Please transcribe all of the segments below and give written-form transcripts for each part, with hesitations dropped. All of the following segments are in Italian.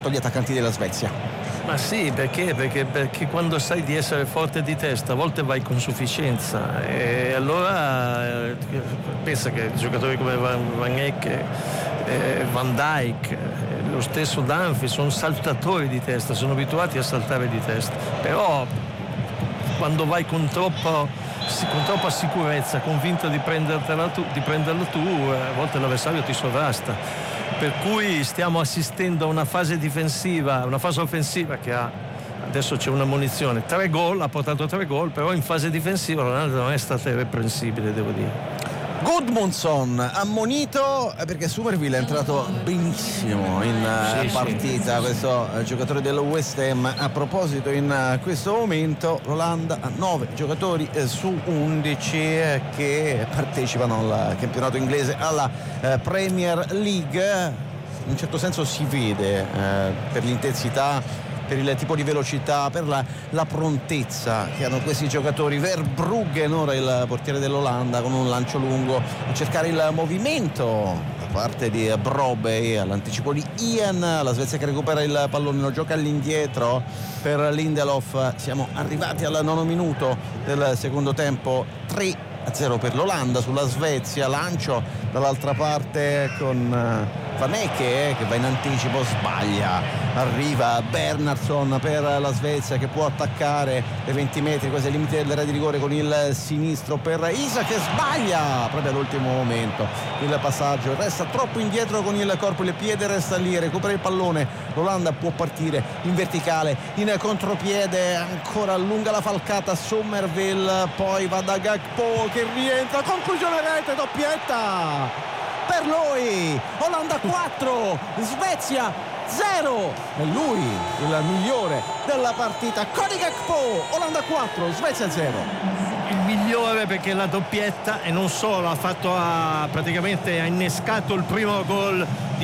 gli attaccanti della Svezia. Ma sì, perché quando sai di essere forte di testa a volte vai con sufficienza, e allora pensa che giocatori come Van Eyck, Van Dijk, lo stesso Dunphy sono saltatori di testa, sono abituati a saltare di testa, però quando vai con troppa sicurezza, convinto di prenderla tu, a volte l'avversario ti sovrasta. Per cui stiamo assistendo a una fase difensiva, una fase offensiva che adesso c'è una munizione, 3 gol, ha portato 3 gol, però in fase difensiva l'Olanda non è stata irreprensibile, devo dire. Gudmundsson ammonito perché Summerville è entrato benissimo in partita, questo giocatore del West Ham. A proposito, in questo momento l'Olanda ha 9 giocatori su 11 che partecipano al campionato inglese, alla Premier League. In un certo senso si vede per l'intensità, per il tipo di velocità, per la prontezza che hanno questi giocatori. Verbruggen ora il portiere dell'Olanda con un lancio lungo a cercare il movimento da parte di Brobbey, all'anticipo di Ian, la Svezia che recupera il pallone, lo gioca all'indietro per Lindelof. Siamo arrivati al 9° minuto del secondo tempo, 3-0 per l'Olanda sulla Svezia. Lancio dall'altra parte con Van Eyck che va in anticipo, sbaglia, arriva Bernhardsson per la Svezia che può attaccare dai 20 metri, quasi al limite dell'area di rigore, con il sinistro per Isak che sbaglia proprio all'ultimo momento il passaggio, resta troppo indietro con il corpo, il piede resta lì, recupera il pallone, l'Olanda può partire in verticale, in contropiede, ancora lunga la falcata Summerville, poi va da Gakpo che rientra, conclusione rete, doppietta per lui. Olanda 4, Svezia 0, e lui il migliore della partita, Cody Gakpo. Olanda 4, Svezia 0. Il migliore perché la doppietta, e non solo, praticamente ha innescato il primo gol di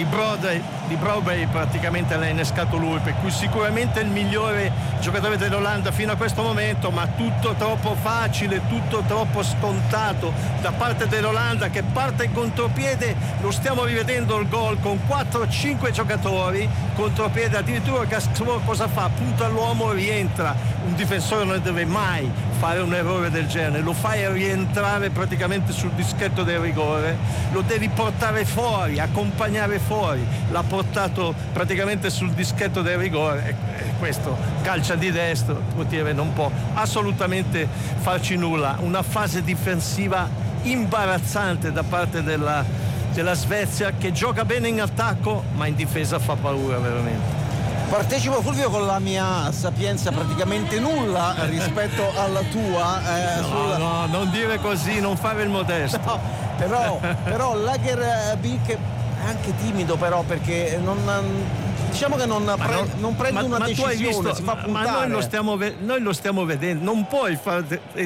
Brobbey, praticamente l'ha innescato lui, per cui sicuramente il migliore giocatore dell'Olanda fino a questo momento, ma tutto troppo facile, tutto troppo scontato da parte dell'Olanda che parte in contropiede. Lo stiamo rivedendo il gol con 4-5 giocatori contropiede, addirittura Gaston cosa fa? Punta all'uomo, rientra. Un difensore non deve mai fare un errore del genere, lo fai rientrare praticamente sul dischetto del rigore, lo devi portare fuori, accompagnare fuori, l'ha portato praticamente sul dischetto del rigore, e questo calcia di destro, il portiere non può assolutamente farci nulla. Una fase difensiva imbarazzante da parte della Svezia, che gioca bene in attacco ma in difesa fa paura veramente. Partecipo, Fulvio, con la mia sapienza praticamente nulla rispetto alla tua. No, non dire così, non fare il modesto. No, però Lagerbäck è anche timido, però, perché diciamo che non prende una decisione, si fa puntare. Ma noi lo stiamo vedendo, non puoi far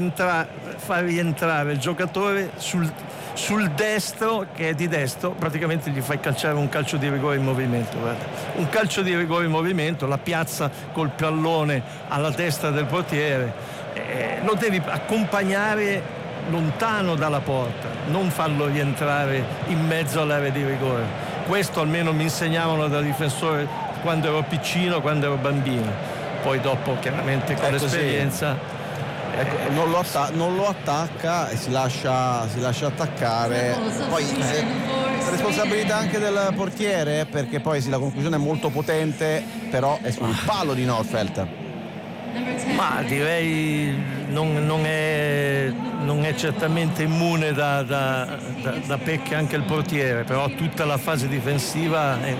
rientrare il giocatore sul destro, che è di destro, praticamente gli fai calciare un calcio di rigore in movimento, guarda. Un calcio di rigore in movimento, la piazza col pallone alla destra del portiere, lo devi accompagnare lontano dalla porta, non farlo rientrare in mezzo all'area di rigore. Questo almeno mi insegnavano da difensore quando ero piccino, quando ero bambino. Poi dopo chiaramente con l'esperienza non lo attacca e si lascia attaccare. Poi responsabilità anche del portiere, perché poi la conclusione è molto potente, però è sul palo di Nordfeldt. Ma direi non è certamente immune da pecche anche il portiere, però tutta la fase difensiva è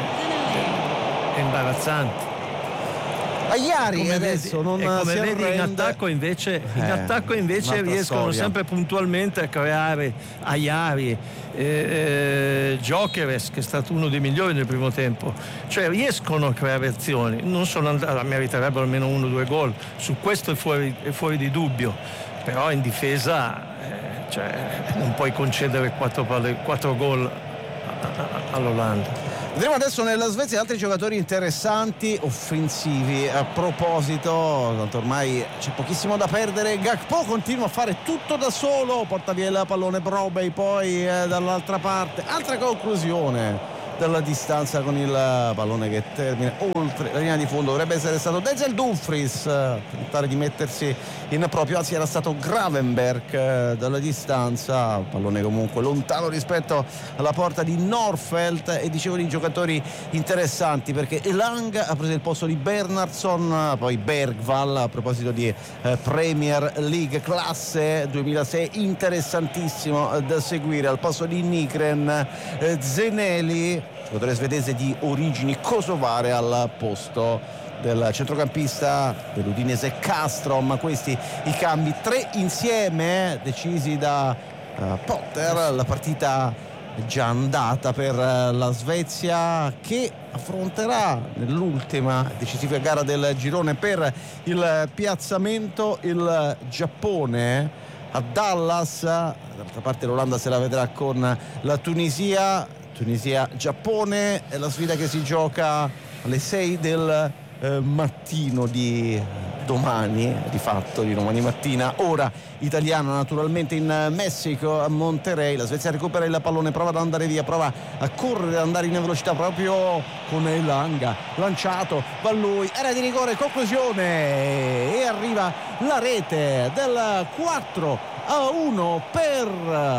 imbarazzante. Aiari come adesso vedi, non come si vedi arrende. in attacco invece riescono storia. sempre puntualmente a creare. Aiari, Gyökeres, che è stato uno dei migliori nel primo tempo, cioè riescono a creare azioni, non sono andati, meriterebbero almeno 1 o 2 gol, su questo è fuori di dubbio, però in difesa non puoi concedere 4 gol all'Olanda. Vedremo adesso nella Svezia altri giocatori interessanti offensivi. A proposito, tanto ormai c'è pochissimo da perdere, Gakpo continua a fare tutto da solo, porta via il pallone Brobbey, poi dall'altra parte altra conclusione dalla distanza con il pallone che termina oltre la linea di fondo. Dovrebbe essere stato Denzel Dumfries a tentare di mettersi in proprio, anzi era stato Gravenberch dalla distanza, pallone comunque lontano rispetto alla porta di Norfeldt. E dicevo di giocatori interessanti perché Elanga ha preso il posto di Bernhardsson, poi Bergvall, a proposito di Premier League classe 2006 interessantissimo da seguire, al posto di Nygren, Zeneli, giocatore svedese di origini kosovare, al posto del centrocampista dell'Udinese Castrom. Questi i cambi, 3 insieme decisi da Potter. La partita è già andata per la Svezia, che affronterà nell'ultima decisiva gara del girone per il piazzamento il Giappone a Dallas. D'altra parte l'Olanda se la vedrà con la Tunisia-Giappone. È la sfida che si gioca alle 6 del mattino di domani, di fatto di domani mattina, ora italiana, naturalmente in Messico, a Monterrey. La Svezia recupera il pallone, prova ad andare via, prova a correre, ad andare in velocità proprio con Elanga, lanciato, va lui, era di rigore, conclusione, e arriva la rete del 4-1 per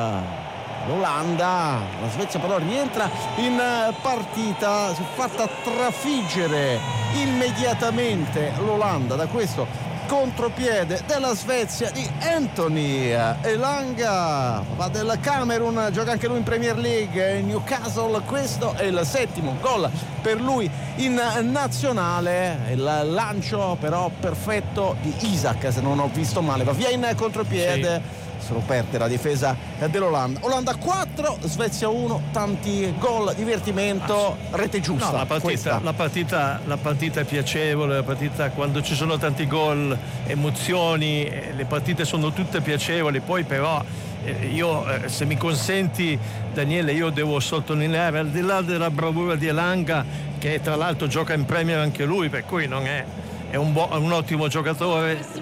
l'Olanda. La Svezia però rientra in partita, si è fatta trafiggere immediatamente l'Olanda da questo contropiede della Svezia di Anthony Elanga, va del Camerun, gioca anche lui in Premier League in Newcastle. Questo è il 7° gol per lui in nazionale. Il lancio però perfetto di Isak, se non ho visto male, va via in contropiede, sì. Se lo perde la difesa dell'Olanda. Olanda 4, Svezia 1, tanti gol, divertimento, rete giusta. No, la partita è piacevole, la partita quando ci sono tanti gol, emozioni, le partite sono tutte piacevoli. Poi però io, se mi consenti Daniele, io devo sottolineare, al di là della bravura di Elanga, che tra l'altro gioca in Premier anche lui, per cui non è un ottimo giocatore,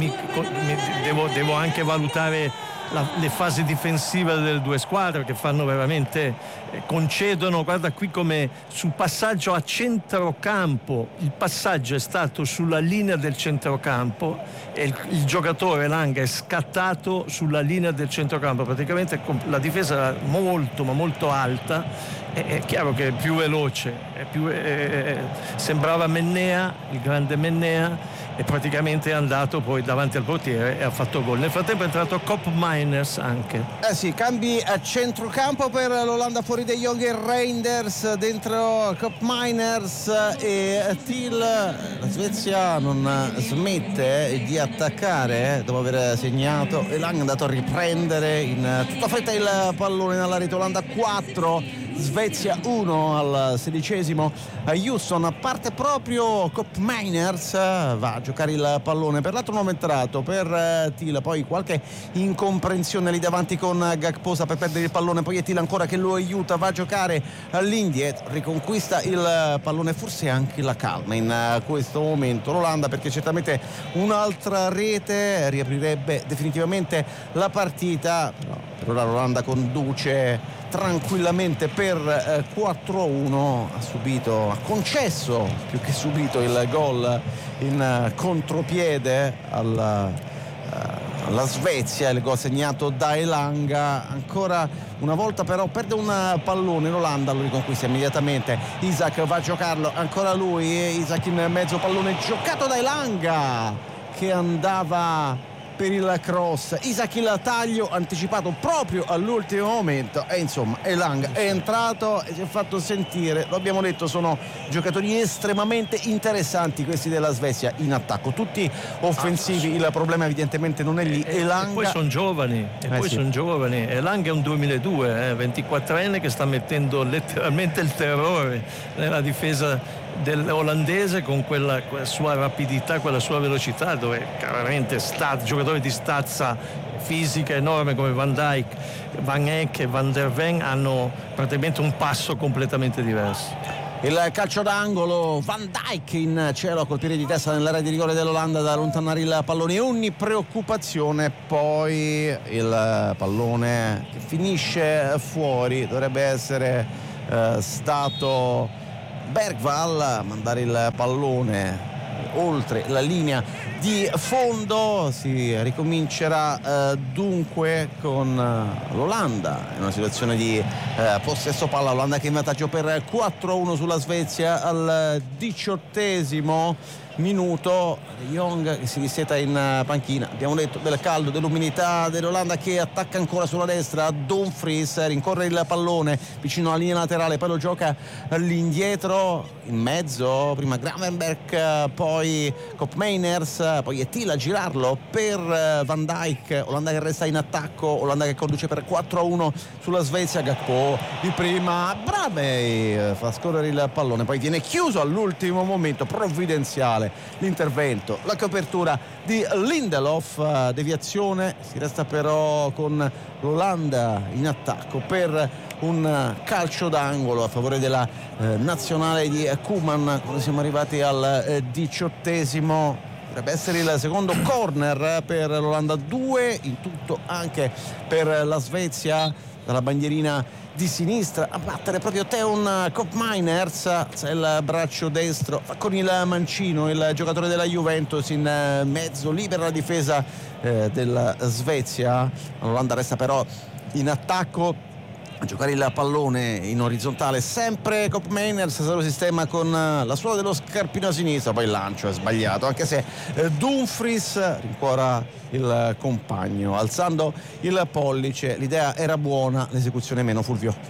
devo anche valutare le fasi difensive delle due squadre, che fanno veramente, concedono. Guarda qui come sul passaggio a centrocampo, il passaggio è stato sulla linea del centrocampo e il giocatore Elanga è scattato sulla linea del centrocampo, praticamente la difesa era molto ma molto alta. È chiaro che è più veloce, sembrava Mennea, il grande Mennea, e praticamente è andato poi davanti al portiere e ha fatto gol. Nel frattempo è entrato Koopmeiners anche. Sì, cambi a centrocampo per l'Olanda, fuori De Jong e Reinders, dentro Koopmeiners e Thiel. La Svezia non smette di attaccare dopo aver segnato. Elanga è andato a riprendere in tutta fretta il pallone nella rete. Olanda 4, Svezia 1 al 16° a Houston. Parte proprio Koopmeiners, va a giocare il pallone per l'altro uomo entrato per Thiel, poi qualche incomprensione lì davanti con Gakposa per perdere il pallone, poi è Thiel ancora che lo aiuta, va a giocare all'indietro, riconquista il pallone, forse anche la calma in questo momento l'Olanda, perché certamente un'altra rete riaprirebbe definitivamente la partita. Per ora l'Olanda conduce tranquillamente per 4-1, ha concesso più che subito il gol in contropiede alla Svezia, il gol segnato da Elanga. Ancora una volta però perde un pallone l'Olanda, lo riconquista immediatamente Isak, va a giocarlo ancora lui, Isak in mezzo, pallone giocato da Elanga che andava per il cross, Isak il taglio anticipato proprio all'ultimo momento e insomma Elanga è entrato e si è fatto sentire. Lo abbiamo detto, sono giocatori estremamente interessanti questi della Svezia in attacco, tutti offensivi. Il problema evidentemente non è lì. Elanga, e poi sono giovani, sono giovani. Elanga è un 2002, 24enne che sta mettendo letteralmente il terrore nella difesa dell'olandese con quella sua rapidità, quella sua velocità, dove chiaramente giocatori di stazza fisica enorme come Van Dijk, Van Eyck e Van der Ven hanno praticamente un passo completamente diverso. Il calcio d'angolo, Van Dijk in cielo a colpire di testa nell'area di rigore dell'Olanda, da allontanare il pallone, ogni preoccupazione, poi il pallone che finisce fuori, dovrebbe essere stato Bergvall a mandare il pallone oltre la linea di fondo. Si ricomincerà dunque con l'Olanda in una situazione di possesso palla. L'Olanda che è in vantaggio per 4-1 sulla Svezia al 18° minuto. De Jong che si disseta in panchina, abbiamo detto del caldo, dell'umidità dell'Olanda, che attacca ancora sulla destra. Dumfries rincorre il pallone vicino alla linea laterale, poi lo gioca all'indietro, in mezzo prima Gravenberch, poi Koopmeiners, poi è Thiel a girarlo per Van Dijk. Olanda che resta in attacco, Olanda che conduce per 4-1 sulla Svezia. Gakpo di prima, Brabey fa scorrere il pallone, poi viene chiuso all'ultimo momento, provvidenziale l'intervento, la copertura di Lindelof, deviazione. Si resta però con l'Olanda in attacco per un calcio d'angolo a favore della nazionale di Koeman quando siamo arrivati al 18°. Dovrebbe essere il secondo corner per l'Olanda, 2 in tutto anche per la Svezia. Dalla bandierina di sinistra a battere proprio Teun Koopmeiners, alza il braccio destro, fa con il mancino il giocatore della Juventus in mezzo, libera la difesa della Svezia. L'Olanda resta però in attacco a giocare il pallone in orizzontale, sempre Koopmeiners, se lo sistema con la suola dello scarpino a sinistra, poi il lancio è sbagliato, anche se Dumfries rincuora il compagno alzando il pollice. L'idea era buona, l'esecuzione meno. Fulvio.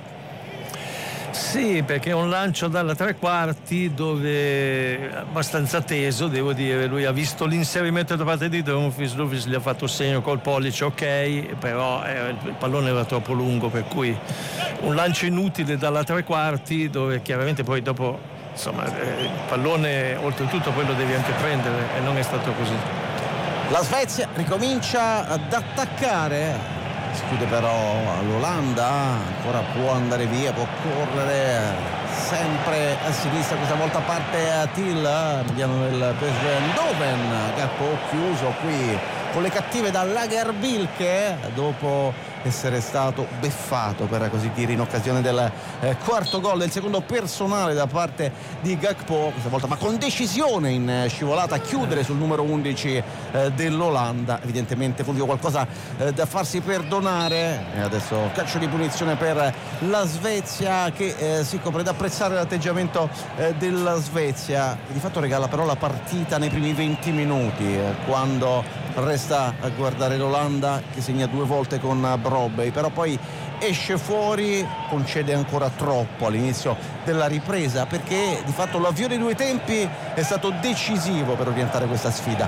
Sì, perché è un lancio dalla tre quarti dove abbastanza teso, devo dire. Lui ha visto l'inserimento da parte di Dumfries gli ha fatto segno col pollice, ok, però il pallone era troppo lungo, per cui un lancio inutile dalla tre quarti dove chiaramente poi dopo, insomma, il pallone oltretutto poi lo devi anche prendere, e non è stato così. La Svezia ricomincia ad attaccare, si chiude però l'Olanda, ancora può andare via, può correre sempre a sinistra, questa volta parte a Thiel, mediano del PSV Eindhoven. Gakpo chiuso qui con le cattive da Lagerbilke dopo essere stato beffato, per così dire, in occasione del quarto gol, del secondo personale da parte di Gakpo, questa volta ma con decisione in scivolata a chiudere sul numero 11 dell'Olanda. Evidentemente Fulvio qualcosa da farsi perdonare, e adesso calcio di punizione per la Svezia che si copre. Da apprezzare l'atteggiamento della Svezia, che di fatto regala però la partita nei primi 20 minuti quando resta a guardare l'Olanda che segna 2 volte con Brobey, però poi esce fuori, concede ancora troppo all'inizio della ripresa, perché di fatto l'avvio dei 2 tempi è stato decisivo per orientare questa sfida.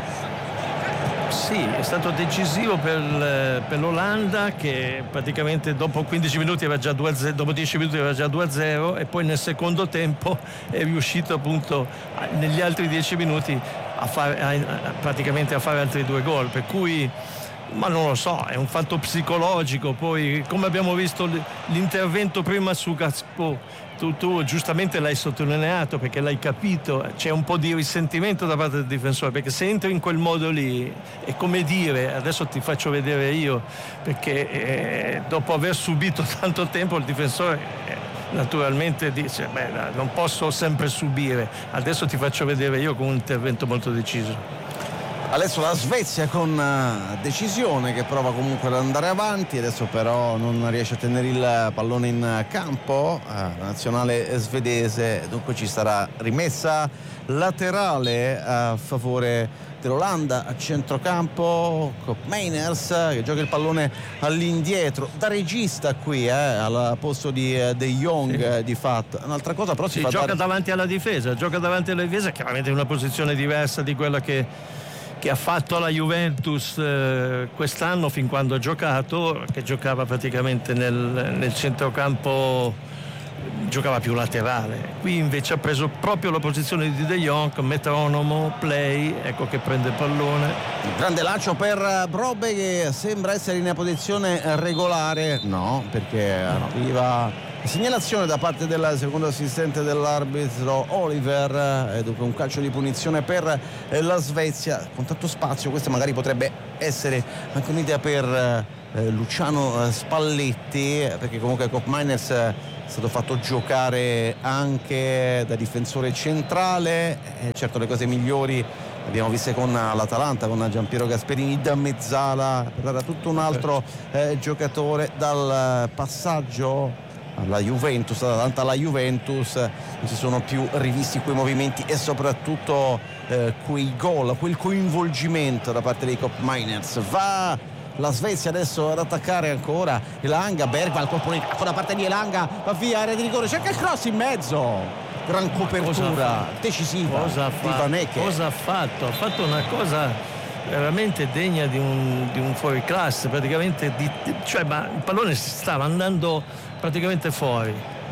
Sì, è stato decisivo per l'Olanda, che praticamente dopo 15 minuti aveva già 2-0, dopo 10 minuti aveva già 2-0, e poi nel secondo tempo è riuscito appunto negli altri 10 minuti praticamente a fare altri 2 gol, per cui, ma non lo so, è un fatto psicologico. Poi, come abbiamo visto l'intervento prima su Gakpo, tu giustamente l'hai sottolineato perché l'hai capito, c'è un po' di risentimento da parte del difensore, perché se entri in quel modo lì è come dire, adesso ti faccio vedere io, perché dopo aver subito tanto tempo il difensore naturalmente dice non posso sempre subire, adesso ti faccio vedere io con un intervento molto deciso. Adesso la Svezia con decisione, che prova comunque ad andare avanti, adesso però non riesce a tenere il pallone in campo la nazionale svedese, dunque ci sarà rimessa laterale a favore dell'Olanda. A centrocampo Koopmeiners che gioca il pallone all'indietro, da regista qui al posto di De Jong, sì. Di fatto un'altra cosa però si fa gioca davanti alla difesa, chiaramente in una posizione diversa di quella che ha fatto la Juventus quest'anno, fin quando ha giocato, che giocava praticamente nel centrocampo, giocava più laterale. Qui invece ha preso proprio la posizione di De Jong, metronomo, play, ecco che prende il pallone. Il grande lancio per Brobey, che sembra essere in posizione regolare, no, perché arriva Segnalazione da parte del secondo assistente dell'arbitro Oliver, e dunque un calcio di punizione per la Svezia con tanto spazio. Questa magari potrebbe essere anche un'idea per Luciano Spalletti, perché comunque Kopp Meiners è stato fatto giocare anche da difensore centrale, certo le cose migliori abbiamo viste con l'Atalanta, con Giampiero Gasperini da mezzala, era tutto un altro giocatore. Dal passaggio alla Juventus, dall'Atalanta alla Juventus, non si sono più rivisti quei movimenti e soprattutto quei gol, quel coinvolgimento da parte dei Kopp Meiners. Va la Svezia adesso ad attaccare ancora Elanga, Bergvall, colpo di tacco da parte di Elanga, va via, area di rigore, cerca il cross in mezzo, gran copertura decisiva di Vanecke. Cosa ha fatto? Ha fatto una cosa veramente degna di un fuoriclasse, praticamente cioè, ma il pallone stava andando praticamente fuori,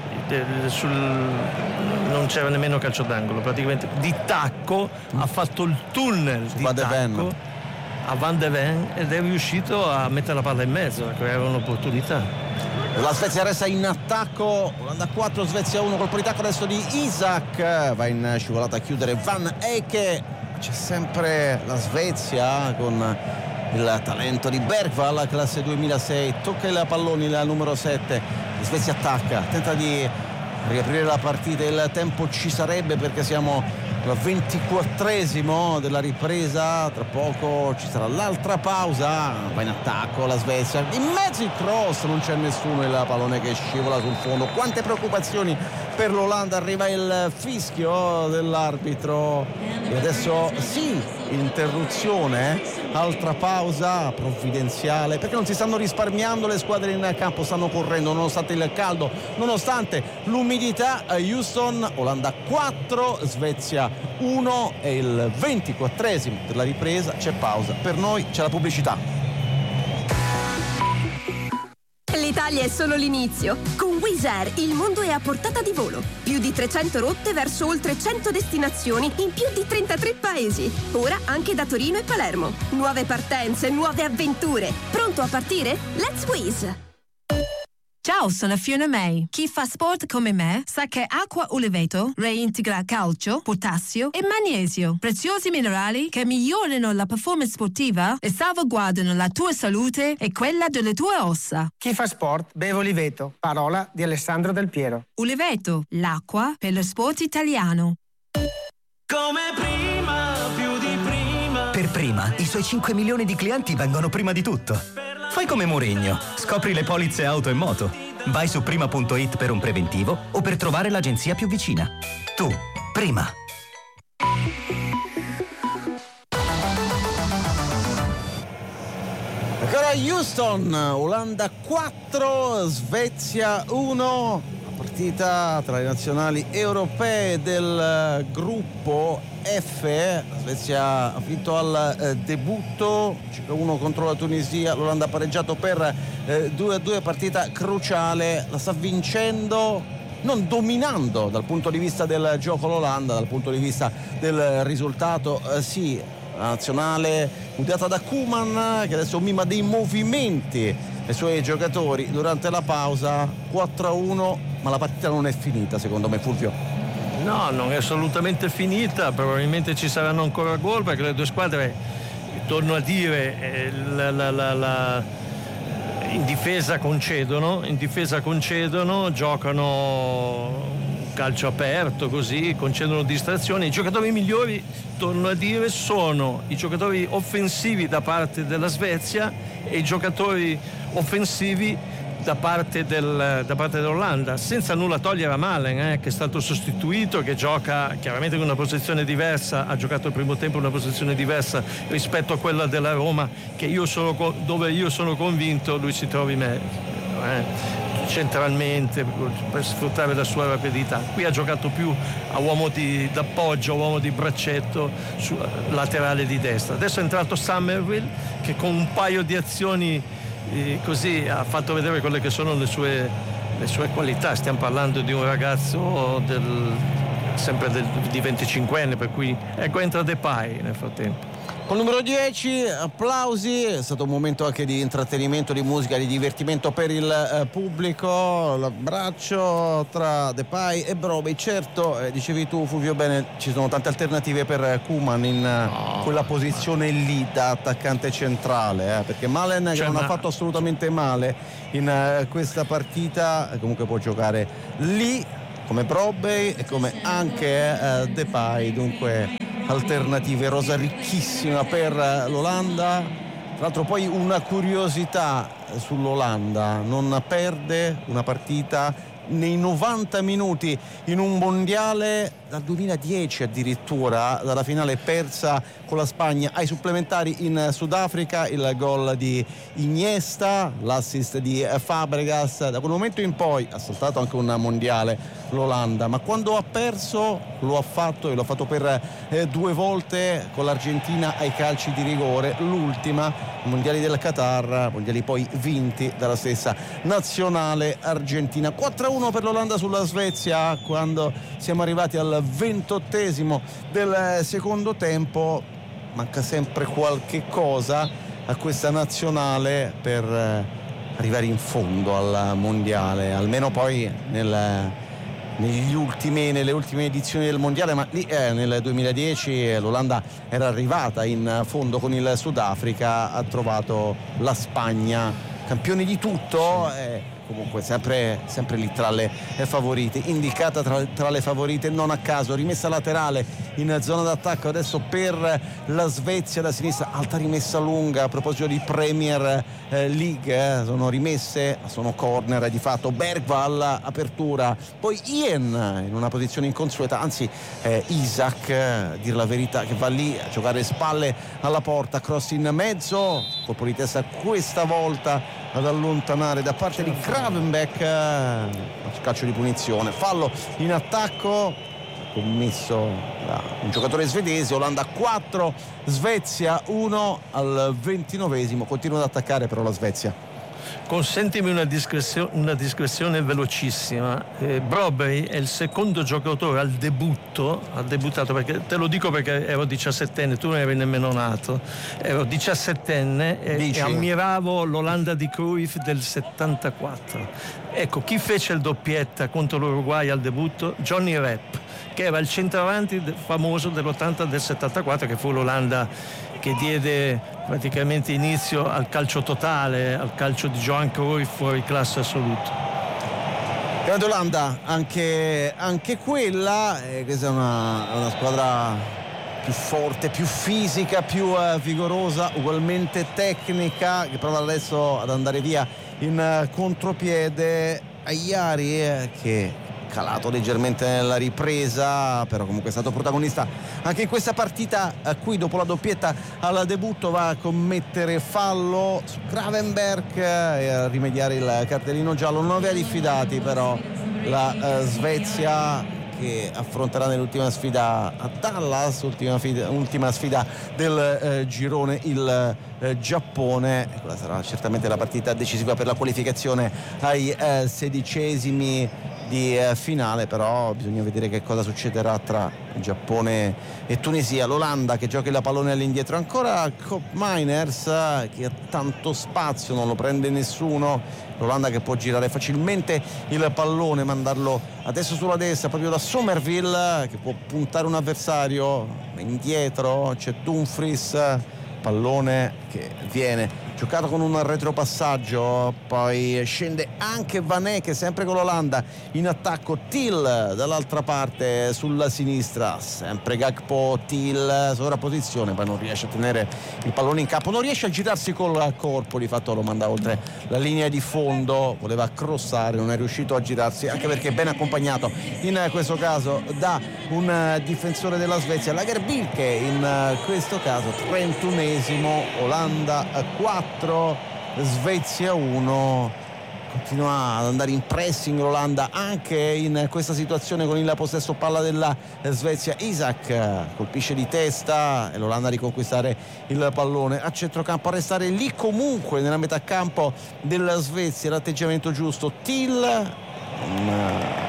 non c'era nemmeno calcio d'angolo, praticamente di tacco ha fatto il tunnel di tacco a Van de Ven ed è riuscito a mettere la palla in mezzo, a creare un'opportunità. La Svezia resta in attacco, Olanda 4, Svezia 1, colpo di tacco adesso di Isak, va in scivolata a chiudere Van Ecke. C'è sempre la Svezia con il talento di Bergvall, classe 2006, tocca il pallone il numero 7, la Svezia attacca, tenta di riaprire la partita, il tempo ci sarebbe perché siamo al 24esimo della ripresa, tra poco ci sarà l'altra pausa, va in attacco la Svezia, in mezzo il cross, non c'è nessuno, il pallone che scivola sul fondo. Quante preoccupazioni per l'Olanda, arriva il fischio dell'arbitro e adesso sì, interruzione, altra pausa provvidenziale, perché non si stanno risparmiando le squadre in campo, stanno correndo nonostante il caldo, nonostante l'umidità. Houston, Olanda 4, Svezia 1, è il 24esimo della ripresa, c'è pausa, per noi c'è la pubblicità. L'Italia è solo l'inizio. Con Wizz Air il mondo è a portata di volo. Più di 300 rotte verso oltre 100 destinazioni in più di 33 paesi. Ora anche da Torino e Palermo. Nuove partenze, nuove avventure. Pronto a partire? Let's Wizz! Ciao, sono Fiona May. Chi fa sport come me sa che Acqua Oliveto reintegra calcio, potassio e magnesio, preziosi minerali che migliorano la performance sportiva e salvaguardano la tua salute e quella delle tue ossa. Chi fa sport beve Oliveto, parola di Alessandro Del Piero. Oliveto, l'acqua per lo sport italiano. Come prima, più di prima. Per Prima, i suoi 5 milioni di clienti vengono prima di tutto. Fai come Mourinho, scopri le polizze auto e moto. Vai su prima.it per un preventivo o per trovare l'agenzia più vicina. Tu, Prima. Ancora Houston, Olanda 4, Svezia 1, partita tra le nazionali europee del gruppo F. La Svezia ha vinto al debutto 5-1 contro la Tunisia, l'Olanda ha pareggiato per 2-2, partita cruciale, la sta vincendo, non dominando dal punto di vista del gioco l'Olanda, dal punto di vista del risultato sì, la nazionale guidata da Koeman che adesso mima dei movimenti ai suoi giocatori durante la pausa. 4-1, ma la partita non è finita secondo me, Fulvio. No, non è assolutamente finita, probabilmente ci saranno ancora gol perché le due squadre, torno a dire, in difesa concedono, giocano calcio aperto così, concedono distrazioni. I giocatori migliori, torno a dire, sono i giocatori offensivi da parte della Svezia e i giocatori offensivi da parte dell'Olanda, senza nulla togliere a Malen che è stato sostituito, che gioca chiaramente in una posizione diversa, ha giocato il primo tempo in una posizione diversa rispetto a quella della Roma, dove io sono convinto lui si trovi meglio, centralmente per sfruttare la sua rapidità. Qui ha giocato più a uomo d'appoggio, a uomo di braccetto laterale di destra. Adesso è entrato Summerville che con un paio di azioni così ha fatto vedere quelle che sono le sue qualità. Stiamo parlando di un ragazzo di 25 anni, per cui ecco, entra Depay nel frattempo. Col numero 10, applausi, è stato un momento anche di intrattenimento, di musica, di divertimento per il pubblico, l'abbraccio tra Depay e Brobbey. Certo, dicevi tu Fulvio bene, ci sono tante alternative per Koeman in quella posizione lì da attaccante centrale, perché Malen che non ha fatto assolutamente male in questa partita, comunque può giocare lì come Brobbey e come anche Depay, dunque alternative, rosa ricchissima per l'Olanda. Tra l'altro poi una curiosità sull'Olanda, non perde una partita nei 90 minuti in un mondiale dal 2010 addirittura, dalla finale persa con la Spagna ai supplementari in Sudafrica, il gol di Iniesta, l'assist di Fabregas. Da quel momento in poi ha saltato anche un mondiale l'Olanda, ma quando ha perso lo ha fatto, e lo ha fatto per 2 volte con l'Argentina ai calci di rigore, l'ultima mondiali del Qatar, mondiali poi vinti dalla stessa nazionale argentina. 4-1 per l'Olanda sulla Svezia quando siamo arrivati al 28esimo del secondo tempo. Manca sempre qualche cosa a questa nazionale per arrivare in fondo al mondiale, almeno poi nelle ultime edizioni del mondiale, ma lì nel 2010 l'Olanda era arrivata in fondo con il Sudafrica, ha trovato la Spagna campioni di tutto, comunque sempre lì tra le favorite, indicata tra le favorite non a caso. Rimessa laterale in zona d'attacco adesso per la Svezia da sinistra, alta rimessa lunga. A proposito di Premier League, sono rimesse, sono corner di fatto. Bergvall, apertura, poi Ian in una posizione inconsueta, anzi Isaac, a dire la verità, che va lì a giocare spalle alla porta, cross in mezzo, colpo di testa questa volta ad allontanare da parte di Gravenbeck, calcio di punizione, fallo in attacco commesso da un giocatore svedese. Olanda 4, Svezia 1 al 29esimo. Continua ad attaccare però la Svezia. Consentimi una discrezione velocissima. Brobbey è il secondo giocatore ha debuttato, perché te lo dico perché ero 17enne, tu non eri nemmeno nato, ero 17enne e ammiravo l'Olanda di Cruyff del 74. Ecco, chi fece il doppietta contro l'Uruguay al debutto? Johnny Rep, che era il centravanti famoso dell'80 e del 74, che fu l'Olanda che diede praticamente inizio al calcio totale, al calcio di Johan Cruyff fuori classe assoluto. Grande Olanda, anche quella, questa è una squadra più forte, più fisica, più vigorosa, ugualmente tecnica, che prova adesso ad andare via in contropiede. Agliari che calato leggermente nella ripresa, però comunque è stato protagonista anche in questa partita, a cui dopo la doppietta al debutto va a commettere fallo su Gravenberch e a rimediare il cartellino giallo. Non aveva diffidati però la Svezia, che affronterà nell'ultima sfida a Dallas, ultima sfida del girone, il Giappone. Quella sarà certamente la partita decisiva per la qualificazione ai 16esimi di finale, però bisogna vedere che cosa succederà tra Giappone e Tunisia. L'Olanda che gioca il pallone all'indietro, ancora Koopmeiners che ha tanto spazio, non lo prende nessuno. L'Olanda che può girare facilmente il pallone, mandarlo adesso sulla destra proprio da Somerville, che può puntare un avversario indietro. C'è Dumfries, pallone che viene giocato con un retropassaggio, poi scende anche Van Ecke sempre con l'Olanda in attacco. Till dall'altra parte sulla sinistra, sempre Gakpo. Till sovrapposizione, poi non riesce a tenere il pallone in campo, non riesce a girarsi col corpo, di fatto lo manda oltre la linea di fondo, voleva crossare, non è riuscito a girarsi, anche perché ben accompagnato in questo caso da un difensore della Svezia, Lagerbilke in questo caso. 31esimo, Olanda 4, Svezia 1. Continua ad andare in pressing l'Olanda anche in questa situazione con il possesso palla della Svezia. Isaac colpisce di testa e l'Olanda a riconquistare il pallone a centrocampo, a restare lì comunque nella metà campo della Svezia. L'atteggiamento giusto. Till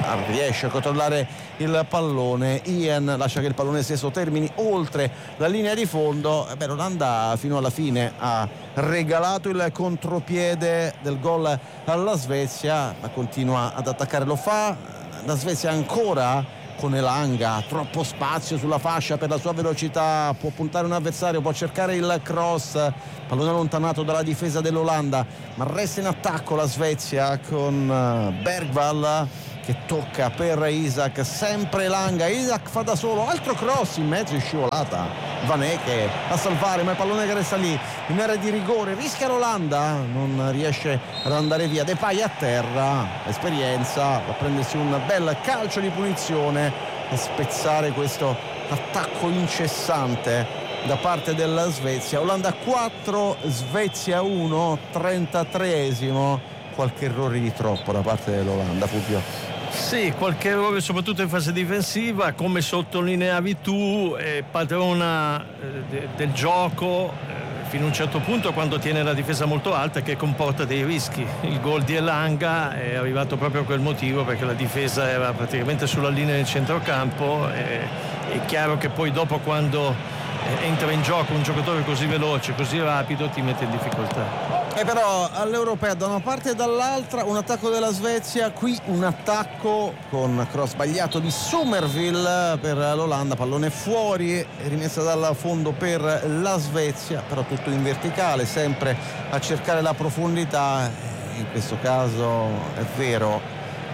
riesce a controllare il pallone. Ian lascia che il pallone stesso termini oltre la linea di fondo. L'Olanda fino alla fine ha regalato il contropiede del gol alla Svezia, ma continua ad attaccare. Lo fa la Svezia ancora con Elanga, troppo spazio sulla fascia per la sua velocità, può puntare un avversario, può cercare il cross, pallone allontanato dalla difesa dell'Olanda, ma resta in attacco la Svezia con Bergvall che tocca per Isak, sempre Elanga, Isak fa da solo, altro cross in mezzo, è scivolata Vaneke a salvare, ma il pallone che resta lì in area di rigore, rischia l'Olanda, non riesce ad andare via. Depay a terra, esperienza, a prendersi un bel calcio di punizione e spezzare questo attacco incessante da parte della Svezia. Olanda 4, Svezia 1, 33esimo. Qualche errore di troppo da parte dell'Olanda, Fulvio. Sì, qualche errore soprattutto in fase difensiva, come sottolineavi tu, padrona del gioco fino a un certo punto, quando tiene la difesa molto alta, che comporta dei rischi. Il gol di Elanga è arrivato proprio a quel motivo, perché la difesa era praticamente sulla linea del centrocampo. È chiaro che poi dopo, quando entra in gioco un giocatore così veloce, così rapido, ti mette in difficoltà. E però all'Europea da una parte e dall'altra un attacco della Svezia, qui un attacco con cross sbagliato di Somerville per l'Olanda, pallone fuori, rimessa dal fondo per la Svezia, però tutto in verticale, sempre a cercare la profondità. In questo caso è vero,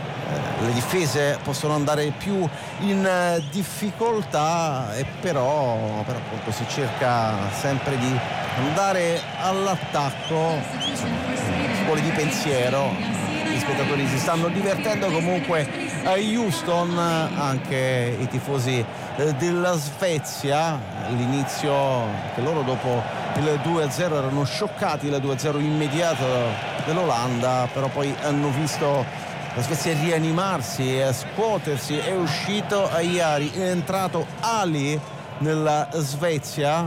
le difese possono andare più in difficoltà, e però appunto si cerca sempre di andare all'attacco, scuole di pensiero. Gli spettatori si stanno divertendo comunque a Houston, anche i tifosi della Svezia. All'inizio, che loro dopo il 2-0 erano scioccati, il 2-0 immediato dell'Olanda, però poi hanno visto la Svezia rianimarsi, scuotersi. È uscito Ayari, è entrato Ali nella Svezia.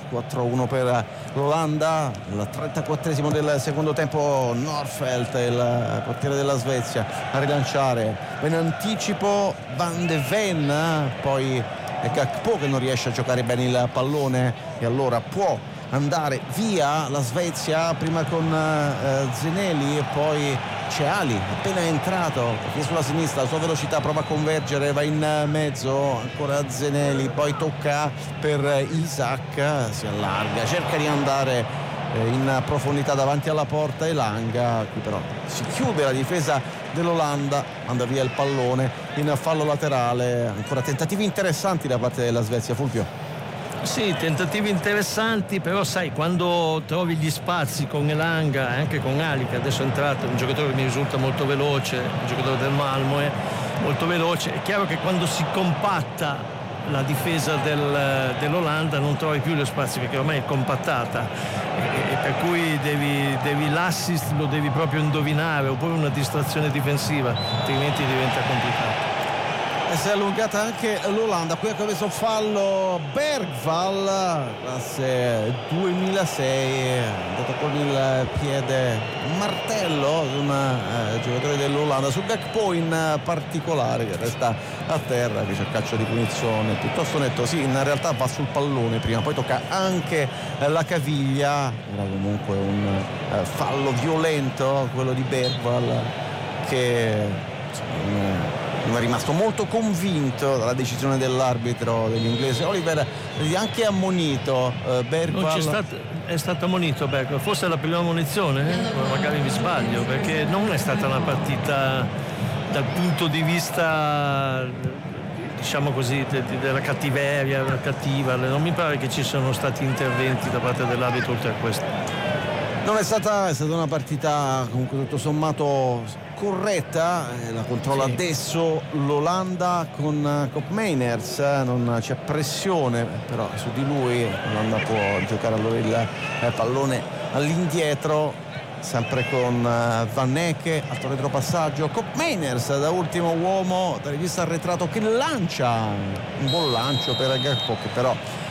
4-1 per l'Olanda, il 34esimo del secondo tempo. Norfeldt, il portiere della Svezia, a rilanciare in anticipo Van de Ven, poi è Gakpo che non riesce a giocare bene il pallone e allora può andare via la Svezia, prima con Zeneli e poi c'è Ali appena entrato sulla sinistra, la sua velocità prova a convergere, va in mezzo, ancora Zeneli, poi tocca per Isak, si allarga, cerca di andare in profondità davanti alla porta Elanga, qui però si chiude la difesa dell'Olanda, manda via il pallone in fallo laterale. Ancora tentativi interessanti da parte della Svezia, Fulvio. Sì, tentativi interessanti, però sai, quando trovi gli spazi con Elanga e anche con Ali, che adesso è entrato, un giocatore che mi risulta molto veloce, un giocatore del Malmo, molto veloce, è chiaro che quando si compatta la difesa dell'Olanda non trovi più gli spazi, perché ormai è compattata, e per cui devi l'assist lo devi proprio indovinare, oppure una distrazione difensiva, altrimenti diventa complicato. E si è allungata anche l'Olanda. Qui ha commesso fallo Bergvall, classe 2006, è andato con il piede martello su un giocatore dell'Olanda, su Gakpo in particolare, che resta a terra, che c'è il calcio di punizione piuttosto netto. Sì, in realtà va sul pallone prima, poi tocca anche la caviglia. Era comunque un fallo violento quello di Bergvall, che non è rimasto molto convinto dalla decisione dell'arbitro dell'inglese Oliver, anche ammonito Bergvall. È stato ammonito Bergvall, forse è la prima ammonizione, magari mi sbaglio, perché non è stata una partita dal punto di vista, diciamo così, della cattiveria, cattiva, non mi pare che ci siano stati interventi da parte dell'arbitro oltre a questo. Non è stata una partita comunque tutto sommato corretta, la controlla adesso l'Olanda con Koopmeiners, non c'è pressione però su di lui, l'Olanda può giocare allora il pallone all'indietro, sempre con Vaneke, altro retropassaggio, Koopmeiners da ultimo uomo, da regista arretrato, che lancia un buon lancio per Gakpo, che però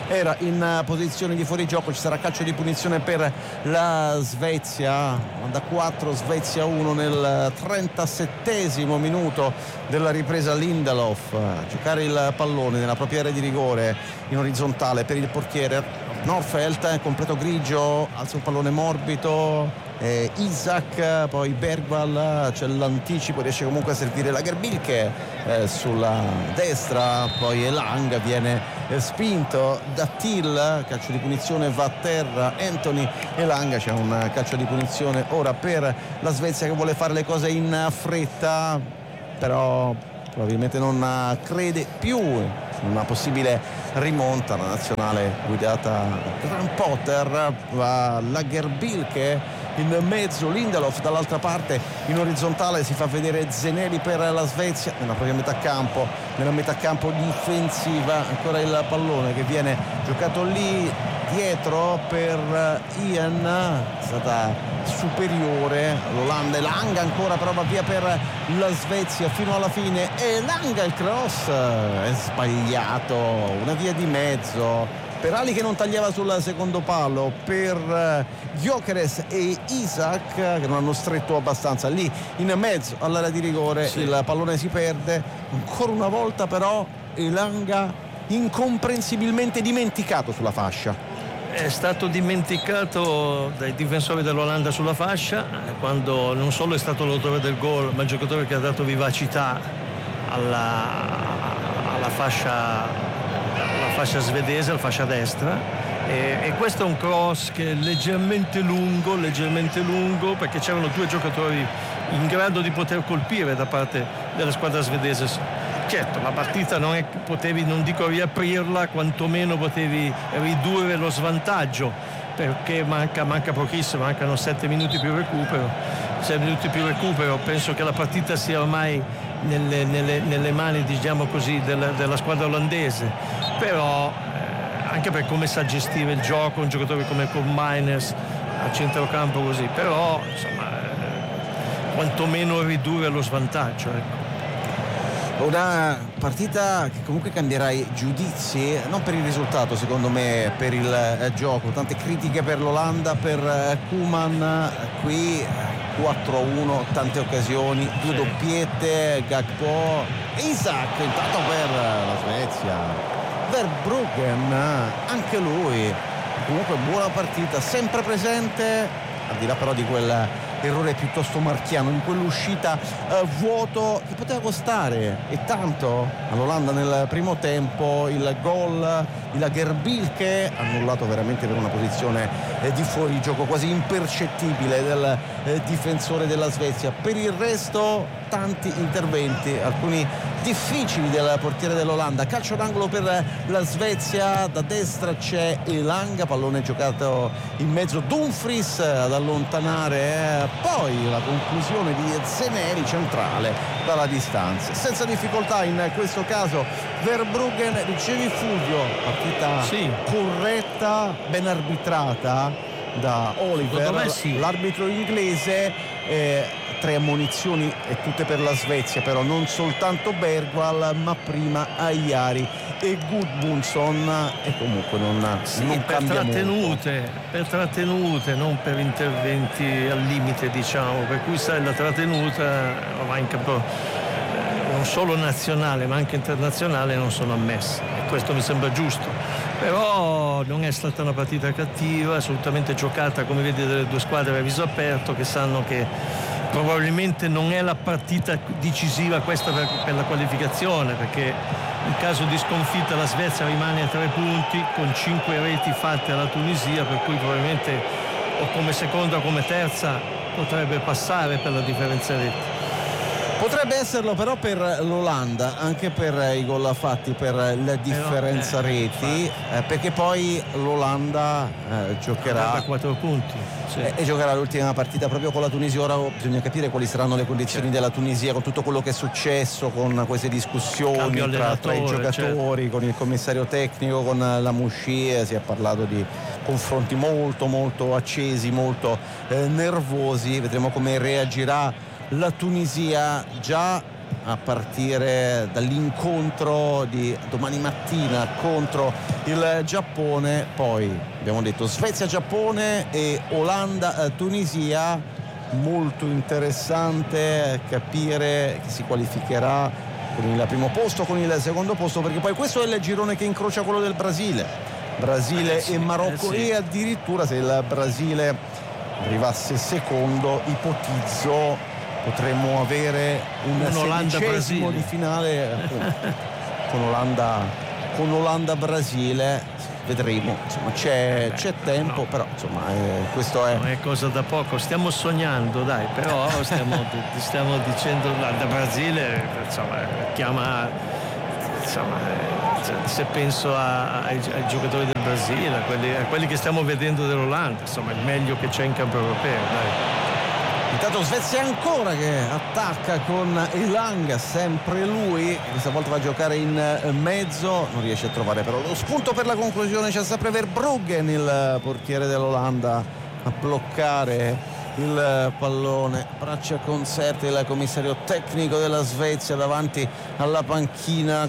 era in posizione di fuorigioco. Ci sarà calcio di punizione per la Svezia, da 4 Svezia 1 nel 37esimo minuto della ripresa. Lindelof a giocare il pallone nella propria area di rigore in orizzontale per il portiere Nordfeldt, completo grigio, alza un pallone morbido, Isaac, poi Bergvall, c'è l'anticipo, riesce comunque a servire Lagerbilke sulla destra, poi Elanga viene spinto da Thiel, calcio di punizione, va a terra Anthony Elanga. C'è un calcio di punizione ora per la Svezia che vuole fare le cose in fretta, però probabilmente non crede più in una possibile rimonta. La nazionale guidata da Graham Potter, va Lagerbilke in mezzo, Lindelof dall'altra parte in orizzontale, si fa vedere Zeneli per la Svezia nella propria metà campo difensiva. Ancora il pallone che viene giocato lì dietro per Ian, è stata superiore l'Olanda. Elanga ancora, però va via per la Svezia fino alla fine. Elanga, il cross è sbagliato, una via di mezzo per Ali che non tagliava sul secondo palo, per Gyökeres e Isaac che non hanno stretto abbastanza lì in mezzo all'area di rigore. Sì. Il pallone si perde ancora una volta, però Elanga incomprensibilmente dimenticato sulla fascia. È stato dimenticato dai difensori dell'Olanda sulla fascia, quando non solo è stato l'autore del gol, ma il giocatore che ha dato vivacità alla fascia svedese, la fascia destra, e questo è un cross che è leggermente lungo, perché c'erano due giocatori in grado di poter colpire da parte della squadra svedese. Certo, la partita non è che potevi, non dico riaprirla, quantomeno potevi ridurre lo svantaggio, perché manca pochissimo, mancano 7 minuti più recupero. Penso che la partita sia ormai nelle mani, diciamo così, della squadra olandese, però anche per come sa gestire il gioco un giocatore come Koopmeiners a centrocampo così, però insomma quantomeno ridurre lo svantaggio, ecco. Una partita che comunque cambierà i giudizi, non per il risultato secondo me, per il gioco. Tante critiche per l'Olanda, per Koeman, qui 4-1, tante occasioni, due doppiette, Gakpo, Isaac intanto per la Svezia, Verbruggen anche lui, comunque buona partita, sempre presente, al di là però di quel errore piuttosto marchiano, in quell'uscita vuoto che poteva costare e tanto all'Olanda nel primo tempo. Il gol di Lagerbilke annullato veramente per una posizione di fuorigioco quasi impercettibile del difensore della Svezia. Per il resto tanti interventi, alcuni difficili del portiere dell'Olanda. Calcio d'angolo per la Svezia, da destra c'è Elanga, pallone giocato in mezzo, Dumfries ad allontanare, poi la conclusione di Zeneli centrale dalla distanza, senza difficoltà in questo caso. Verbruggen, dicevi Fulvio, partita corretta, ben arbitrata da Oliver, l'arbitro inglese. 3 ammonizioni e tutte per la Svezia, però non soltanto Bergvall, ma prima Ajari e Gudmundsson, e comunque non cambia per trattenute, non per interventi al limite, diciamo, per cui sai, la trattenuta va in campo non solo nazionale ma anche internazionale non sono ammesse, e questo mi sembra giusto. Però non è stata una partita cattiva, assolutamente giocata, come vedi, delle due squadre a viso aperto, che sanno che probabilmente non è la partita decisiva questa per la qualificazione, perché in caso di sconfitta la Svezia rimane a 3 punti con 5 reti fatte alla Tunisia, per cui probabilmente o come seconda o come terza potrebbe passare per la differenza reti. Potrebbe esserlo però per l'Olanda, anche per i gol fatti, per la differenza reti, perché poi l'Olanda giocherà a 4 punti e giocherà l'ultima partita proprio con la Tunisia. Ora bisogna capire quali saranno le condizioni della Tunisia, con tutto quello che è successo, con queste discussioni tra i giocatori, con il commissario tecnico, con la Mouchi. Si è parlato di confronti molto molto accesi, molto nervosi. Vedremo come reagirà la Tunisia. Già a partire dall'incontro di domani mattina contro il Giappone. Poi abbiamo detto Svezia-Giappone e Olanda-Tunisia. Molto interessante capire chi si qualificherà con il primo posto, con il secondo posto, perché poi questo è il girone che incrocia quello del Brasile e Marocco. E addirittura se il Brasile arrivasse secondo, ipotizzo, potremmo avere un sedicesimo di finale con Olanda-Brasile. Vedremo, insomma c'è tempo, però insomma questo è. Non è cosa da poco, stiamo sognando, dai, però stiamo dicendo da Brasile, insomma, chiama, insomma, se penso ai giocatori del Brasile, a quelli che stiamo vedendo dell'Olanda, insomma il meglio che c'è in campo europeo, dai. Intanto Svezia ancora che attacca con Elanga, sempre lui, questa volta va a giocare in mezzo, non riesce a trovare però lo spunto per la conclusione. C'è sempre Verbruggen, il portiere dell'Olanda, a bloccare il pallone. Braccia conserte il commissario tecnico della Svezia davanti alla panchina.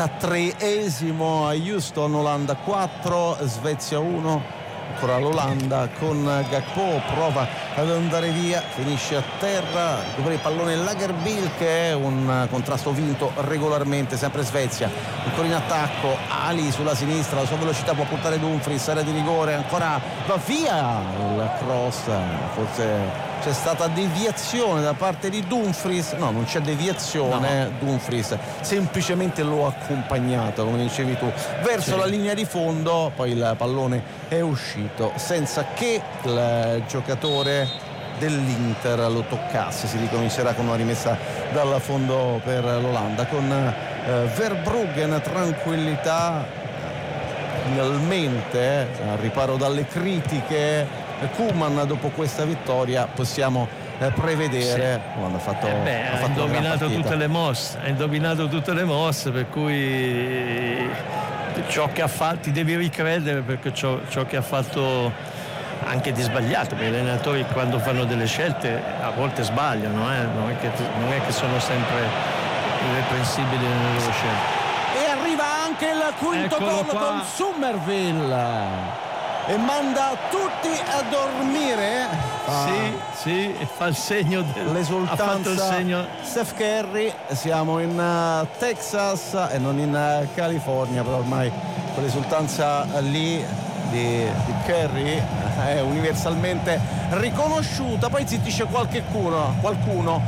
43esimo a Houston, Olanda 4, Svezia 1. Ancora l'Olanda con Gakpo, prova ad andare via, finisce a terra, recupera il pallone Lagerbielke, che è un contrasto vinto regolarmente, sempre Svezia, ancora in attacco, Ali sulla sinistra, la sua velocità può portare Dumfries, area di rigore, ancora va via il cross, forse c'è stata deviazione da parte di Dumfries. No, non c'è deviazione, no. Dumfries semplicemente lo ha accompagnato, come dicevi tu, verso la linea di fondo, poi il pallone è uscito senza che il giocatore dell'Inter lo toccasse. Si ricomincerà con una rimessa dal fondo per l'Olanda con Verbruggen, tranquillità, finalmente al riparo dalle critiche. Koeman dopo questa vittoria possiamo prevedere. Ha indovinato tutte le mosse, per cui ciò che ha fatto ti devi ricredere, perché ciò che ha fatto anche di sbagliato, perché gli allenatori quando fanno delle scelte a volte sbagliano, non è che sono sempre irreprensibili nelle loro scelte. E arriva anche il quinto gol con Summerville e manda tutti a dormire. Sì, fa il segno l'esultanza Steph Curry. Siamo in Texas e non in California, però ormai quell'esultanza lì di Curry è universalmente riconosciuta. Poi zittisce qualcuno.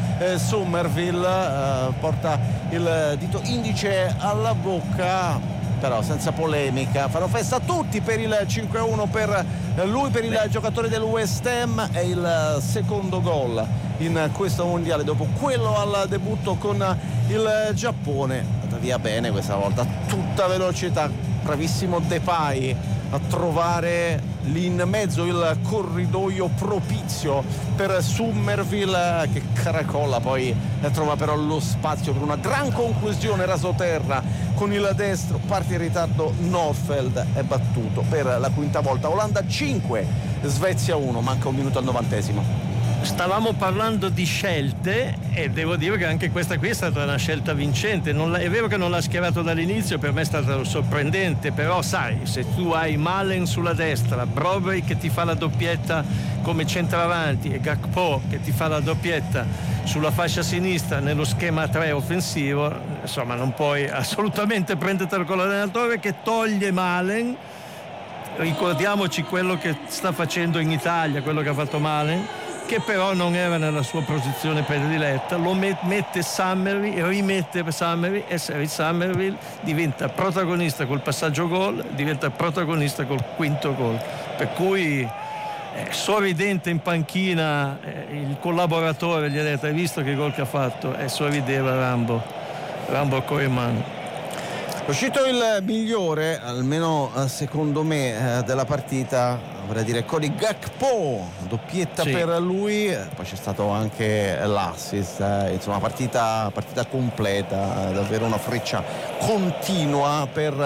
Summerville porta il dito indice alla bocca, però senza polemica. Fanno festa tutti per il 5-1 per lui, per il giocatore del West Ham. È il secondo gol in questo mondiale dopo quello al debutto con il Giappone. È andata via bene questa volta, tutta velocità, bravissimo Depay a trovare lì in mezzo il corridoio propizio per Summerville, che caracolla, poi trova però lo spazio per una gran conclusione rasoterra con il destro, parte in ritardo Norfeld, è battuto per la quinta volta. Olanda 5, Svezia 1, manca un minuto al 90esimo. Stavamo parlando di scelte e devo dire che anche questa qui è stata una scelta vincente. È vero che non l'ha schierato dall'inizio, per me è stata sorprendente, però sai, se tu hai Malen sulla destra, Brobbey che ti fa la doppietta come centravanti e Gakpo che ti fa la doppietta sulla fascia sinistra nello schema 3 offensivo, insomma non puoi assolutamente prendertelo con l'allenatore che toglie Malen. Ricordiamoci quello che sta facendo in Italia, quello che ha fatto Malen, che però non era nella sua posizione prediletta, lo mette Summerville, rimette Summerville e Summerville diventa protagonista col passaggio gol, diventa protagonista col quinto gol, per cui sorridente in panchina il collaboratore gli ha detto: hai visto che gol che ha fatto? E sorrideva Rambo Koeman. È uscito il migliore, almeno secondo me, della partita, vorrei dire Cody Gakpo, doppietta per lui, poi c'è stato anche l'assist, insomma partita completa, davvero una freccia continua per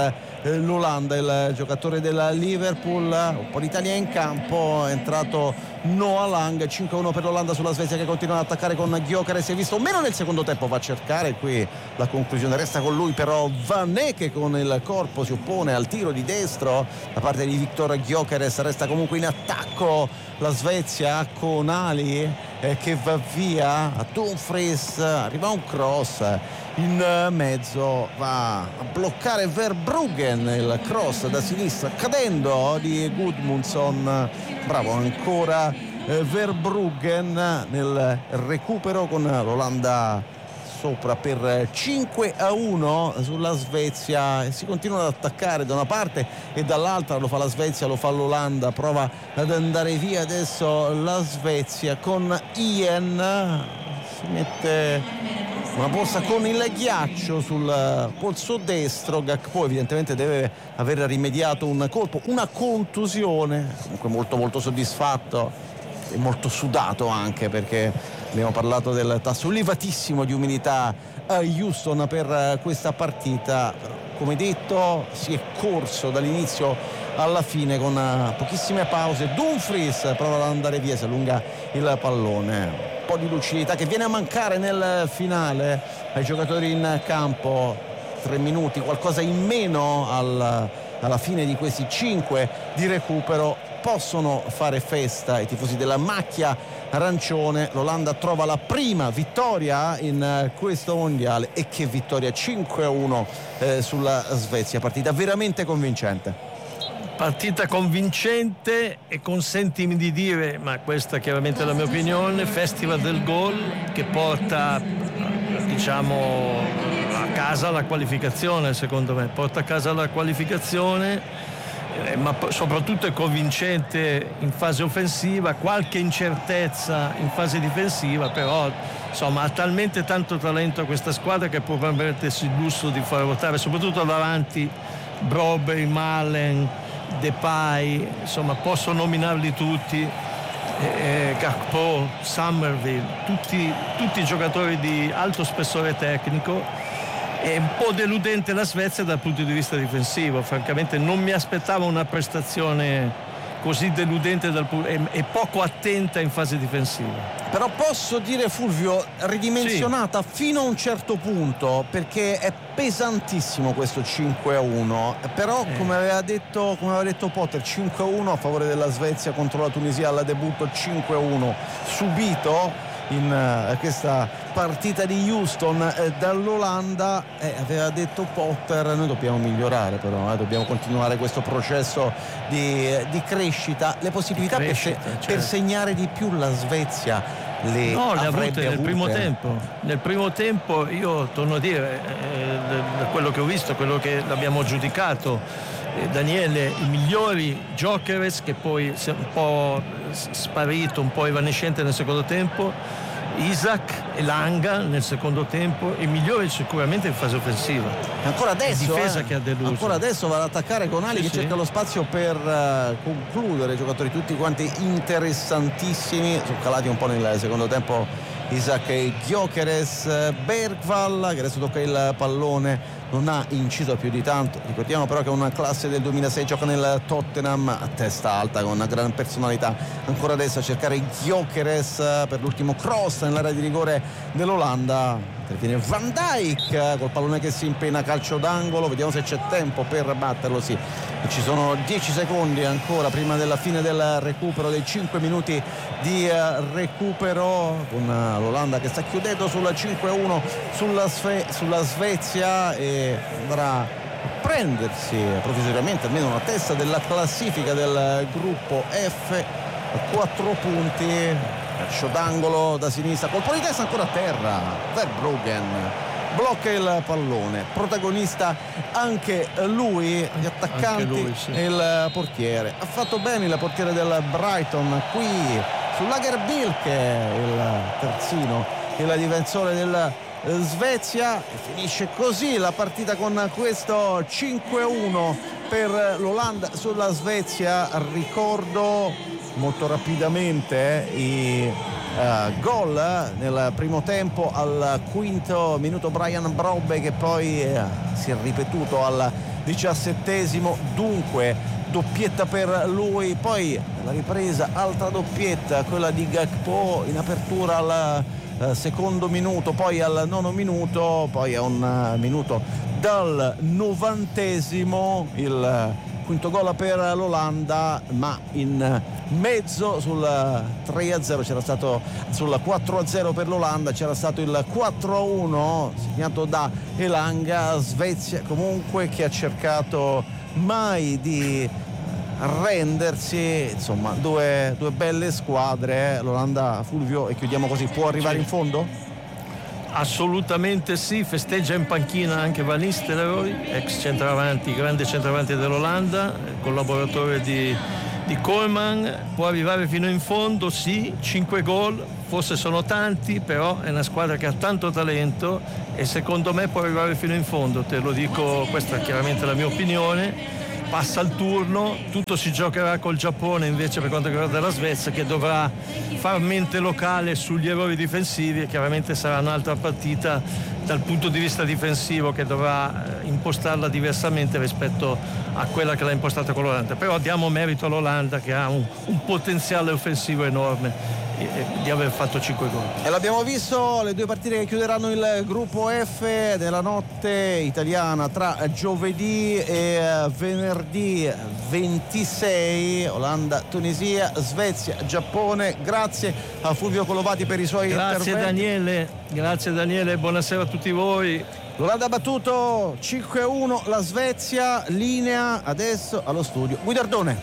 l'Olanda. Il giocatore della Liverpool, un po' d'Italia in campo, è entrato Noah Lang. 5-1 per l'Olanda sulla Svezia, che continua ad attaccare con Gyökeres. Si è visto meno nel secondo tempo, va a cercare qui la conclusione, resta con lui però Vané, che con il corpo si oppone al tiro di destro da parte di Viktor Gyökeres. Resta comunque in attacco la Svezia con Ali che va via a Dumfries, arriva un cross in mezzo, va a bloccare Verbruggen, il cross da sinistra cadendo di Gudmundsson. Bravo ancora Verbruggen nel recupero, con l'Olanda sopra per 5-1 sulla Svezia, e si continua ad attaccare da una parte e dall'altra. Lo fa la Svezia, lo fa l'Olanda, prova ad andare via adesso la Svezia con Ian, si mette una borsa con il ghiaccio sul polso destro. Gakpo evidentemente deve aver rimediato un colpo, una contusione. Comunque molto molto soddisfatto e molto sudato, anche perché abbiamo parlato del tasso elevatissimo di umidità a Houston per questa partita. Come detto, si è corso dall'inizio alla fine con pochissime pause. Dumfries prova ad andare via, si allunga il pallone. Un po' di lucidità che viene a mancare nel finale ai giocatori in campo. 3 minuti, qualcosa in meno alla fine di questi 5 di recupero. Possono fare festa i tifosi della macchia arancione. L'Olanda trova la prima vittoria in questo mondiale, e che vittoria, 5-1 sulla Svezia. Partita veramente convincente. Partita convincente, e consentimi di dire, ma questa chiaramente è la mia opinione, festival del gol che porta, diciamo, a casa la qualificazione. Secondo me porta a casa la qualificazione, ma soprattutto è convincente in fase offensiva, qualche incertezza in fase difensiva, però insomma ha talmente tanto talento questa squadra che può permettersi il lusso di far votare soprattutto davanti Brobbey, Malen, Depay, insomma posso nominarli tutti, Gakpo, Summerville, tutti giocatori di alto spessore tecnico. È un po' deludente la Svezia dal punto di vista difensivo, francamente non mi aspettavo una prestazione così deludente e poco attenta in fase difensiva. Però posso dire, Fulvio, ridimensionata fino a un certo punto, perché è pesantissimo questo 5-1, però come aveva detto Potter, 5-1 a favore della Svezia contro la Tunisia al debutto, 5-1 subito in questa partita di Houston dall'Olanda. Aveva detto Potter, noi dobbiamo migliorare, però dobbiamo continuare questo processo di crescita. Le possibilità per segnare di più la Svezia le avrebbe avute nel primo tempo. Io torno a dire, da quello che ho visto, quello che l'abbiamo giudicato, Daniele, i migliori Gyökeres, che poi si è un po' sparito, un po' evanescente nel secondo tempo, Isak e Langa nel secondo tempo, i migliori sicuramente in fase offensiva. Ancora adesso difesa che ha deluso. Ancora adesso va ad attaccare con Ali, che cerca lo spazio per concludere. I giocatori tutti quanti interessantissimi, sono calati un po' nel secondo tempo Isak e Gyökeres. Bergvall, che adesso tocca il pallone, non ha inciso più di tanto. Ricordiamo però che è una classe del 2006, gioca nel Tottenham, a testa alta, con una gran personalità. Ancora adesso a cercare Gyökeres per l'ultimo cross nell'area di rigore dell'Olanda. Interviene Van Dijk col pallone che si impena, calcio d'angolo. Vediamo se c'è tempo per batterlo. Sì, ci sono 10 secondi ancora prima della fine del recupero, dei 5 minuti di recupero, con l'Olanda che sta chiudendo sul 5-1 sulla Svezia, e andrà a prendersi provvisoriamente almeno una testa della classifica del gruppo F, 4 punti. Calcio d'angolo da sinistra, colpo di testa ancora a terra. Verbruggen blocca il pallone, protagonista anche lui, gli attaccanti e il portiere. Ha fatto bene il portiere del Brighton qui su Lagerbilke, il terzino, il difensore del Svezia. E finisce così la partita con questo 5-1 per l'Olanda sulla Svezia. Ricordo molto rapidamente i gol nel primo tempo. Al quinto minuto Brian Brobbey, che poi si è ripetuto al 17esimo, dunque doppietta per lui. Poi la ripresa, altra doppietta, quella di Gakpo in apertura al secondo minuto, poi al nono minuto, poi a un minuto dal 90esimo il quinto gol per l'Olanda, ma in mezzo sul 3-0 c'era stato, sul 4-0 per l'Olanda c'era stato il 4-1 segnato da Elanga. Svezia comunque che ha cercato mai di arrendersi, insomma due belle squadre. L'Olanda, Fulvio, e chiudiamo così, può arrivare in fondo? Assolutamente sì, festeggia in panchina anche Van Nistelrooy, ex centravanti, grande centravanti dell'Olanda, collaboratore di Koeman. Può arrivare fino in fondo, sì, 5 gol, forse sono tanti, però è una squadra che ha tanto talento e secondo me può arrivare fino in fondo, te lo dico, questa è chiaramente la mia opinione. Passa il turno, tutto si giocherà col Giappone invece per quanto riguarda la Svezia, che dovrà far mente locale sugli errori difensivi, e chiaramente sarà un'altra partita dal punto di vista difensivo che dovrà impostarla diversamente rispetto a quella che l'ha impostata con l'Olanda. Però diamo merito all'Olanda che ha un potenziale offensivo enorme di aver fatto 5 gol. E l'abbiamo visto, le due partite che chiuderanno il gruppo F della notte italiana tra giovedì e venerdì 26, Olanda-Tunisia, Svezia-Giappone. Grazie a Fulvio Colovati per i suoi interventi. Grazie Daniele, buonasera a tutti voi. L'Olanda ha battuto 5-1 la Svezia, linea adesso allo studio Guidardone.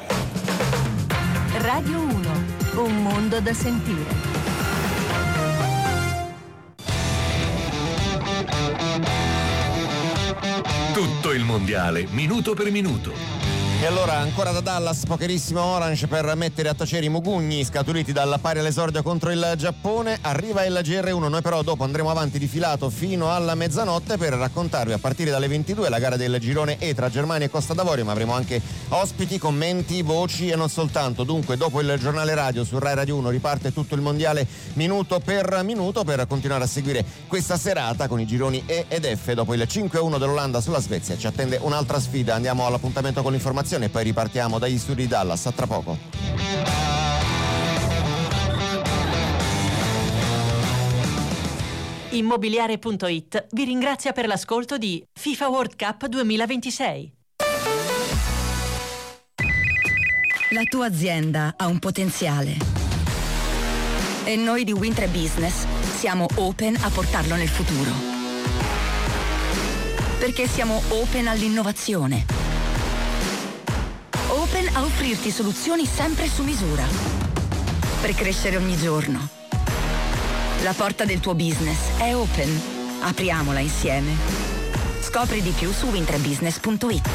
Radio 1. Un mondo da sentire. Tutto il mondiale, minuto per minuto. E allora ancora da Dallas, pocherissimo Orange per mettere a tacere i mugugni scaturiti dal pari all'esordio contro il Giappone. Arriva il GR1, noi però dopo andremo avanti di filato fino alla mezzanotte per raccontarvi a partire dalle 22 la gara del girone E tra Germania e Costa d'Avorio, ma avremo anche ospiti, commenti, voci e non soltanto. Dunque dopo il giornale radio su Rai Radio 1 riparte tutto il mondiale minuto per minuto per continuare a seguire questa serata con i gironi E ed F. Dopo il 5-1 dell'Olanda sulla Svezia ci attende un'altra sfida, andiamo all'appuntamento con l'informazione e poi ripartiamo dagli studi di Dallas. A tra poco. Immobiliare.it vi ringrazia per l'ascolto di FIFA World Cup 2026. La tua azienda ha un potenziale e noi di Wintre Business siamo open a portarlo nel futuro, perché siamo open all'innovazione, open a offrirti soluzioni sempre su misura per crescere ogni giorno. La porta del tuo business è open. Apriamola insieme. Scopri di più su wintrebusiness.it.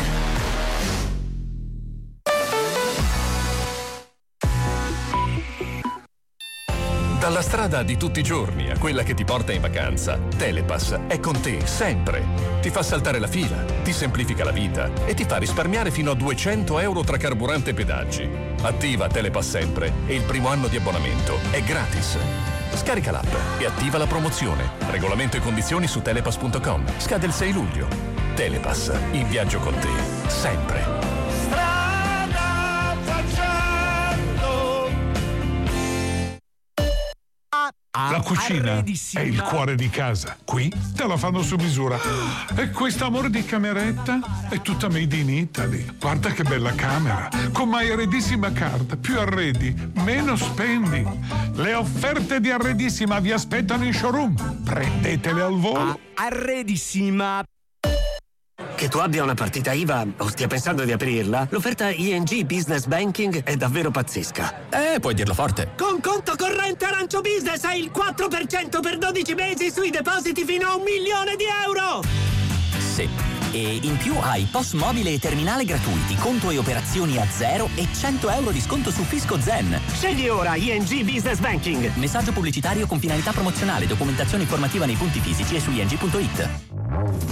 Dalla strada di tutti i giorni a quella che ti porta in vacanza, Telepass è con te sempre. Ti fa saltare la fila, ti semplifica la vita e ti fa risparmiare fino a 200 euro tra carburante e pedaggi. Attiva Telepass sempre e il primo anno di abbonamento è gratis. Scarica l'app e attiva la promozione. Regolamento e condizioni su telepass.com. Scade il 6 luglio. Telepass, in viaggio con te, sempre. La cucina è il cuore di casa. Qui te la fanno su misura. E quest'amore di cameretta è tutta made in Italy. Guarda che bella camera. Con My Arredissima Card. Più arredi, meno spendi. Le offerte di Arredissima vi aspettano in showroom. Prendetele al volo. Arredissima. Che tu abbia una partita IVA o stia pensando di aprirla, l'offerta ING Business Banking è davvero pazzesca. Puoi dirlo forte. Con conto corrente Arancio Business hai il 4% per 12 mesi sui depositi fino a €1 milione. Sì. E in più hai POS mobile e terminale gratuiti, conto e operazioni a zero e 100 euro di sconto su Fisco Zen. Scegli ora ING Business Banking. Messaggio pubblicitario con finalità promozionale, documentazione informativa nei punti fisici e su ing.it.